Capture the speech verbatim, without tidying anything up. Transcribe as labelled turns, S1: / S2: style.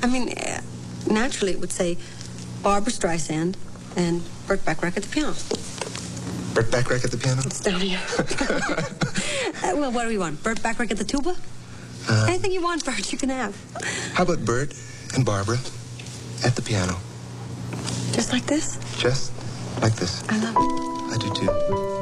S1: I mean, uh, naturally it would say Barbara Streisand and Burt Bacharach at the piano.
S2: Burt Bacharach at the piano?
S1: It's down here. uh, well, what do we want? Burt Bacharach at the tuba?
S2: Uh,
S1: Anything you want, Burt, you can have.
S2: How about Burt and Barbara at the piano?
S1: Just like this?
S2: Just like this.
S1: I love it.
S2: I do too.